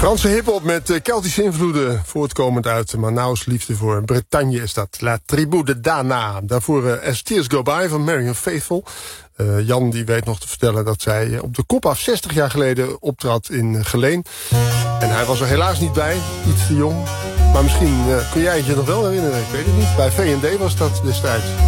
Franse hiphop met Keltische invloeden, voortkomend uit Manaus. Liefde voor Bretagne is dat. La Tribu de Dana. Daarvoor As Tears Go By van Marianne Faithfull. Jan die weet nog te vertellen dat zij op de kop af 60 jaar geleden optrad in Geleen. En hij was er helaas niet bij, iets te jong. Maar misschien kun jij het je nog wel herinneren, ik weet het niet. Bij V&D was dat destijds.